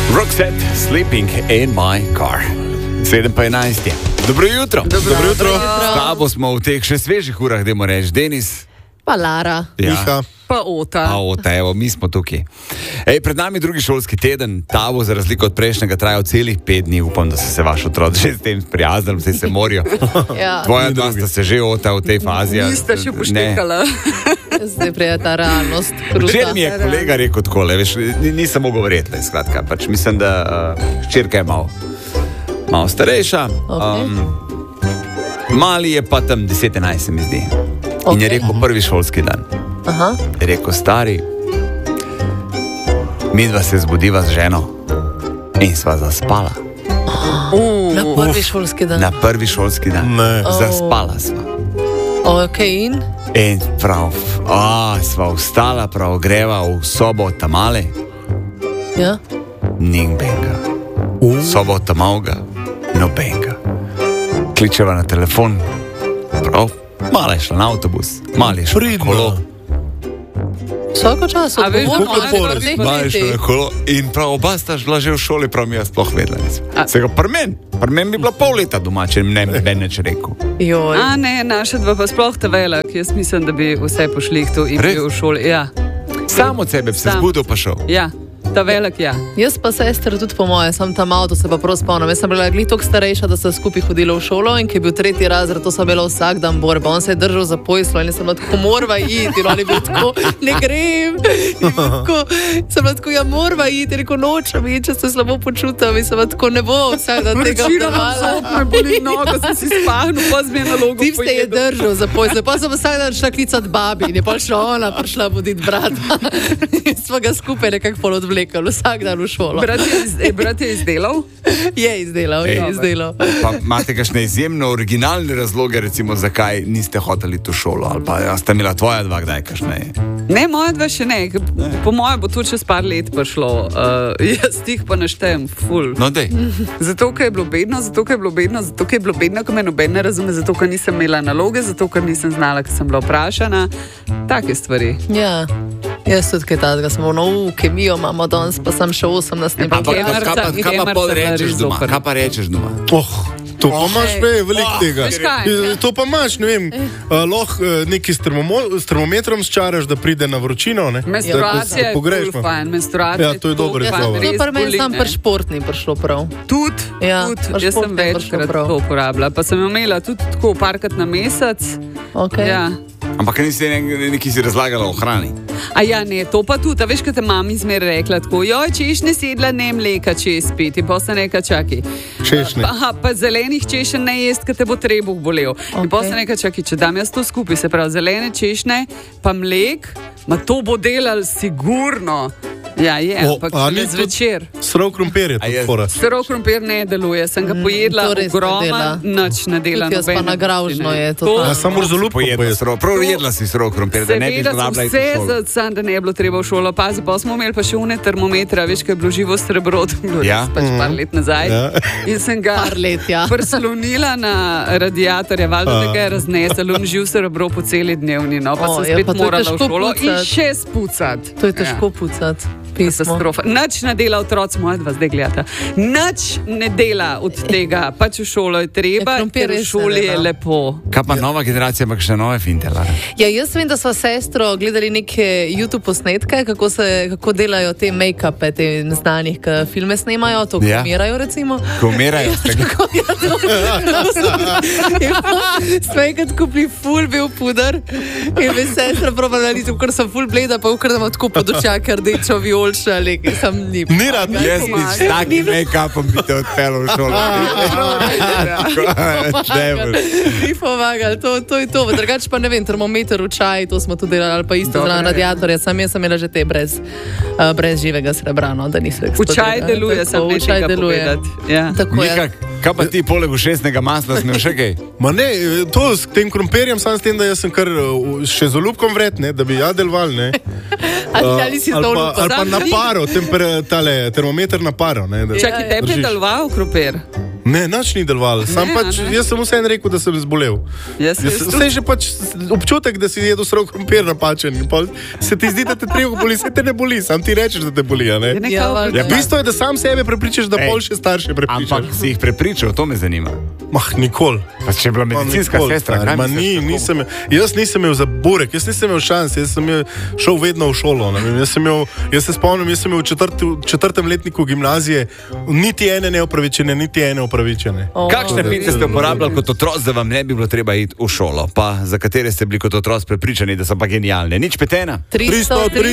Roxette, Sleeping in my car. 7:11. Dobro jutro. Dobro jutro. S tabo smo v teh še svežih urah, dajmo reči. Denis. Pa Lara. Miha. Pa Ota. Evo, mi smo tukaj. Pred nami drugi šolski teden. Ta bo za razliko od prejšnjega trajal celih 5 dni. Upam, da so se vaši otroci že s tem sprijaznili, vse se morijo. Ja. Tvoja dva sta se že Ota v tej fazi. Niste še poštekala. Zdaj prija ta realnost. Včeraj mi je kolega rekel takole, veš, nisem mogel verjeti, skratka, pač mislim, da hčerka je malo starejša, mali je pa tam 10-11 se mi zdi. In je rekel prvi šolski dan. Aha. Je rekel, stari, midva se zbudiva z ženo in sva zaspala. Na prvi šolski dan. Na prvi šolski dan. Zaspala sva. Ok, in? In prav, sva vstala, prav greva v sobo tamale. Ja. Nimbenga. Sobo tamalga, nobenga. Kličeva na telefon. Prav, mala je šla na avtobus, mali je šla na kolo. Vsako čas, A veš, Mala je šla na kolo in prav, oba sta šla že v šoli, prav mi jaz sploh vedela nisem. Sega pri meni bi bila pol leta doma, če ne bi neč rekel. Joj. A ne, naša dva pa sploh ta velik. Jaz mislim, da bi vse pošli tu in Res? bil v šoli. Ja, Sam od sebe bi se Sam. zbudil pa šel. ja. Ta velik, ja. Jaz pa sestra tudi po moje, sem tam avto se pa prav spomnim. Jaz sem bila glih toliko starejša, da sem skupaj hodila v šolo in ki je bil 3. razred, to sem bila vsak dan borba. On se je držal za pojslo in sem bila tako, morva iti. In on je bil tako, ne grem. Sem bila tako, ja, morva iti. Rekel, nočem iti, če se slabo počutam. In sem bila tako, ne bo vsak dan tega obdelovala. me boli noga, sem si spahnil, pa zme nalogo Tim se je držal za pojslo. Pa sem vsak dan šla klicat babi in je pa še ona prišla buditi brata. In smo ga skupaj nekako pol odvlekali vsak dan v šolo. Brat je izdelal? Je izdelal. Pa imate kakšne izjemno originalne razloge, recimo, zakaj niste hoteli to šolo? Ali pa sta imela tvoja dva kdaj kakšne? Ne, moja dva še ne. Po mojem bo to čez par let prišlo. Jaz tih pa naštejem ful. No, dej. Zato, ker je bilo bedno, ko me noben ne razume, zato, ker nisem imela naloge, zato, ker nisem znala, ker sem bila vprašana. Take stvari. Ja, jaz tudi kaj tazga smo, kemijo imamo danes, pa sem še 18 dni. Kaj pa pol rečeš doma? Kaj pa rečeš doma? To pa imaš veliko tega. Veš kaj? To pa imaš, ne vem, lahko neki s termometrom sčaraš, da pride na vročino, ne? Menstruacija je pogreš, ful fajn, menstruacija Ja, to je dober ful izgovor. fajn, res Super, meni boli, sam ne. pri športni prišlo prav. Tudi, Ja, tudi. Jaz sem športni večkrat prišlo prav. to uporabljala. Pa sem jo imela tudi tako parkrat na mesec. Okay. Ja. Ampak nisi nekaj si razlagala o hrani. A ja, ne, to pa tudi. A veš, kaj te mami zmeraj rekla tako, joj, češne sedla, ne mleka čez piti. Pa se neka čaki. Češne. Aha, pa zelenih češen ne jest, ker te bo trebuh bolel. In pa se neka čaki, če dam jaz to skupaj, se pravi zelene češne, pa mlek, ma to bo delal sigurno. Ja, je, ampak šele zvečer. Srov krompir je A je- to fora. Srov krompir ne deluje, sem ga pojedla to res ne ogromno, dela. nič ne dela. Tudi jaz pa nobene na gravžno občine. je to. Ja, samo zalupko Pojedla srov, prav jedla si srov krompir, da ne bi Seveda sem zlabla vse sam, da ne je bilo treba v šolo. Pazi, pa smo imeli pa še une termometre, veš, kaj je bilo živo srebro, to je bilo Ja. res pač par let nazaj. Ja. In sem ga Par let, ja. prislonila na radiatorja, valjda, da ga je raznesel, on živ srebro po celi dnevni, no, pa sem ja, spet pa to je morala v težko šolo in pucati. še spucati. To je težko pucati. Pismo. Katastrofa. Nič ne dela otroci, moja dva zdaj gledata. Nič ne dela od tega, pač v šolo je treba, krompir ker v res ne šoli je dela. lepo. Kaj pa nova generacija, ampak še nove finte, Lara? Ja, jaz vem, da sva sestro gledali neke YouTube posnetke, kako delajo te make-upe, te znanih, ki filme snemajo, to Ja. komirajo recimo. Ko umirajo, ste ga. Smo enkrat kupili ful bil puder in bi sestra probala narediti, ker sem ful bleda, pa ker imam tako pod očaka rdečo vijolično, ali sem ni. Ni rad, Jaz nič s takim make-upom bi te odpeljal v šolo. Ni pomagal, to je to. Drugače pa ne vem, termometer v čaj, to smo tudi delali, ali pa isto zraven radiatorja, jaz sem imela že te brez živega srebra, no, da niso V čaj deluje, sem v čaj deluje. Ja. Tako je. Mika, kaj pa ti poleg ušesnega masla smel še kaj? Ma ne, to s tem krompirjem, sam s tem, da jaz sem kar še z olupkom vred, ne, da bi jadel val, ne. Ali si to ali pa Sam na ni. paro, termometer na paro, ne. Da, Čakaj, te je držiš. predeloval krompir? Ne, nič ni delovalo. Jaz sem vseeno rekel, da sem zbolel. Vse že pač občutek, da si jedel srov krompir napačen. Se ti zdi, da te treba boli, se te ne boli, sam ti rečeš, da te boli. Bistvo je, da sam sebe prepričaš, da pol še starše prepričaš. Ampak si jih prepričal, to me zanima. Nikoli. Pa če je bila medicinska sestra, kaj misliš? Jaz nisem imel za burek, jaz nisem imel šans, jaz sem šel vedno v šolo. Jaz se spomnim, jaz sem imel v četrtem letniku gimnazije niti ene neopravičene, niti ene upravičene. Kakšne pite ste uporabljali kot otroci, da vam ne bi bilo treba iti v šolo, pa za katere ste bili kot otroci prepričani, da so pa genialne? Nič petena? 303.